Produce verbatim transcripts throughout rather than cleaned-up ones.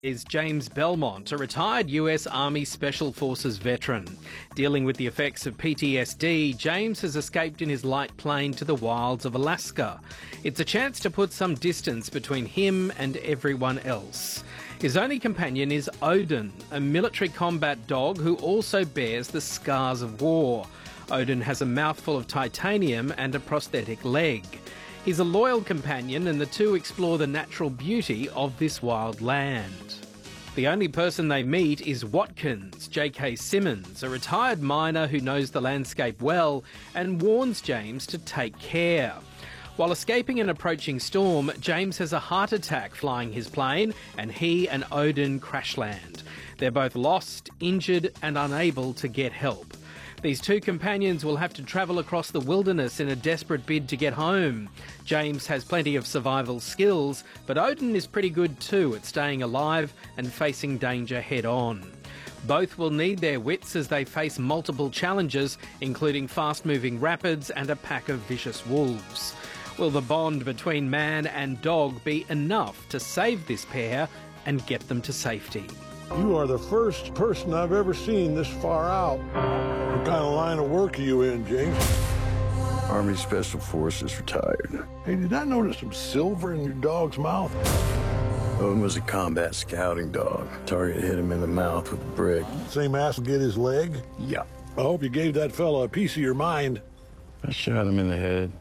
Is James Belmont, a retired U S Army Special Forces veteran. Dealing with the effects of P T S D, James has escaped in his light plane to the wilds of Alaska. It's a chance to put some distance between him and everyone else. His only companion is Odin, a military combat dog who also bears the scars of war. Odin has a mouthful of titanium and a prosthetic leg. He's a loyal companion, and the two explore the natural beauty of this wild land. The only person they meet is Watkins, J K Simmons, a retired miner who knows the landscape well and warns James to take care. While escaping an approaching storm, James has a heart attack flying his plane, and he and Odin crash land. They're both lost, injured, and unable to get help. These two companions will have to travel across the wilderness in a desperate bid to get home. James has plenty of survival skills, but Odin is pretty good too at staying alive and facing danger head on. Both will need their wits as they face multiple challenges, including fast-moving rapids and a pack of vicious wolves. Will the bond between man and dog be enough to save this pair and get them to safety? You are the first person I've ever seen this far out. What kind of line of work are you in, James? Army Special Forces retired. Hey, did I notice some silver in your dog's mouth? Odin was a combat scouting dog. Target hit him in the mouth with a brick. Same ass will get his leg? Yeah. I hope you gave that fella a piece of your mind. I shot him in the head.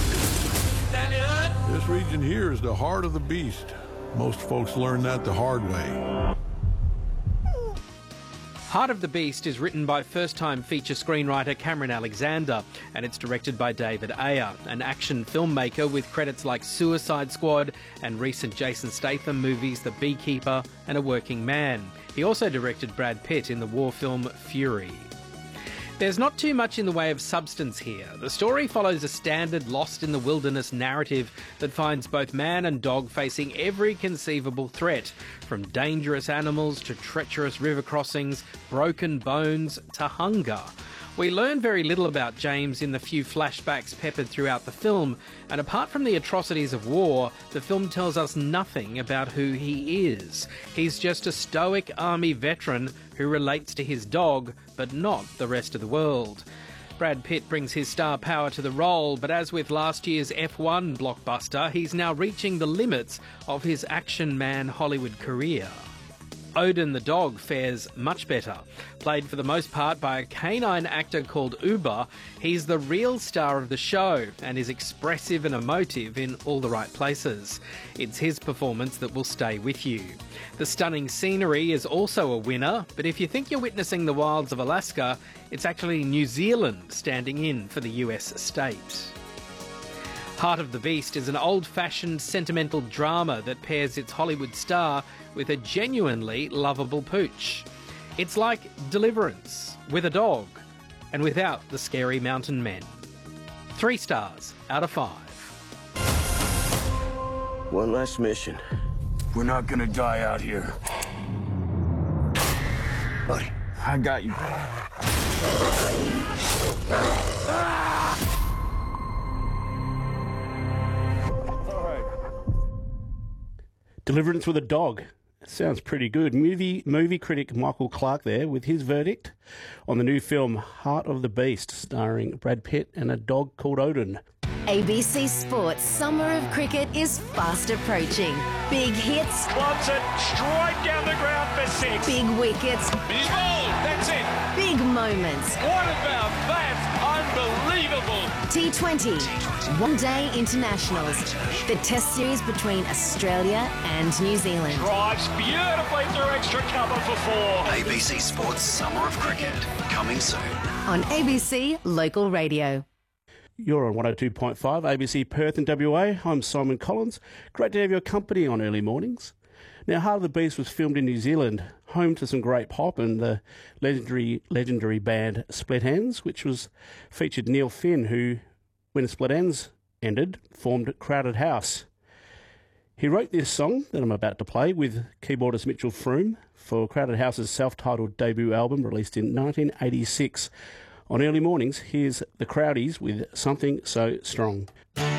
This region here is the heart of the beast. Most folks learn that the hard way. Heart of the Beast is written by first-time feature screenwriter Cameron Alexander, and it's directed by David Ayer, an action filmmaker with credits like Suicide Squad and recent Jason Statham movies The Beekeeper and A Working Man. He also directed Brad Pitt in the war film Fury. There's not too much in the way of substance here. The story follows a standard lost in the wilderness narrative that finds both man and dog facing every conceivable threat, from dangerous animals to treacherous river crossings, broken bones to hunger. We learn very little about James in the few flashbacks peppered throughout the film, and apart from the atrocities of war, the film tells us nothing about who he is. He's just a stoic army veteran who relates to his dog, but not the rest of the world. Brad Pitt brings his star power to the role, but as with last year's F one blockbuster, he's now reaching the limits of his action man Hollywood career. Odin the dog fares much better. Played for the most part by a canine actor called Uber, he's the real star of the show and is expressive and emotive in all the right places. It's his performance that will stay with you. The stunning scenery is also a winner, but if you think you're witnessing the wilds of Alaska, it's actually New Zealand standing in for the U S state. Heart of the Beast is an old-fashioned sentimental drama that pairs its Hollywood star with a genuinely lovable pooch. It's like Deliverance, with a dog, and without the scary mountain men. Three stars out of five. One last mission. We're not gonna die out here. Buddy, I got you. Deliverance with a dog. Sounds pretty good. Movie movie critic Michael Clark there with his verdict on the new film Heart of the Beast, starring Brad Pitt and a dog called Odin. A B C Sports Summer of Cricket is fast approaching. Big hits. Loves it straight down the ground for six. Big wickets. He's bowled. That's it. Big moments. What about that? Unbelievable. T twenty. One Day Internationals. The test series between Australia and New Zealand. Drives beautifully through extra cover for four. A B C Sports Summer of Cricket, coming soon. On A B C Local Radio. You're on one oh two point five A B C Perth and W A. I'm Simon Collins. Great to have your company on early mornings. Now, Heart of the Beast was filmed in New Zealand, home to some great pop and the legendary legendary band Split Enz, which was featured Neil Finn, who, when Split Enz ended, formed Crowded House. He wrote this song that I'm about to play with keyboardist Mitchell Froome for Crowded House's self-titled debut album released in nineteen eighty-six. On early mornings, here's the Crowdies with Something So Strong.